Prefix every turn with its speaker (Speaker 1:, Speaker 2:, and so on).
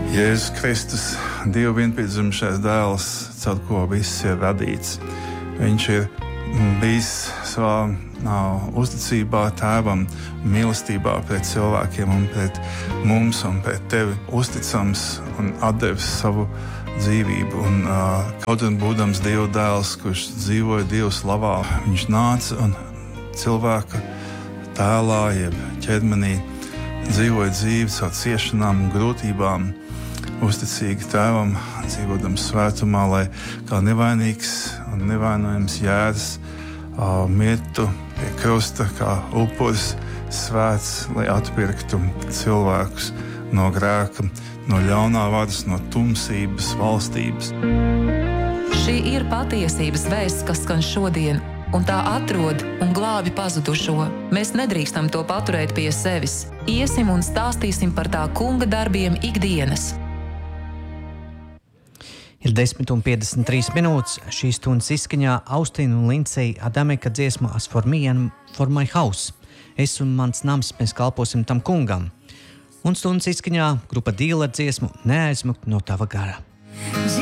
Speaker 1: Jēzus Kristus, Dieva vienpiedzimušais dēls, caur ko viss ir radīts. Viņš ir bijis savā uzticībā Tēvam, mīlestībā pret cilvēkiem un pret mums un pret tevi uzticams un atdevis savu dzīvību. Un, kaut gan būdams Dieva dēls, kurš dzīvoja Dieva slavā, viņš nāca un cilvēka tēlā, jeb ķermenī, dzīvoja dzīvi caur ciešanām un grūtībām, uzticīgi Tēvam, dzīvodams svētumā, lai kā nevainīgs un nevainojams jērs mirtu pie krusta kā upuris svēts, lai atpirktu cilvēkus no grēka, no ļaunā varas, no tumsības, valstības.
Speaker 2: Šī ir patiesības vēsts, kas skan šodien, un tā atrod un glābi pazudušo. Mēs nedrīkstam to paturēt pie sevis. Iesim un stāstīsim par tā kunga darbiem ikdienas.
Speaker 3: Ir 10:53 minūtes. Šīs stundas izskaņā Austīna un Lindsay Adameka dziesma As for me and for my house. Es un mans nams, mēs kalposim tam kungam. Un stundas izskaņā grupa Dīla dziesmu Neaizmukt no tava gara.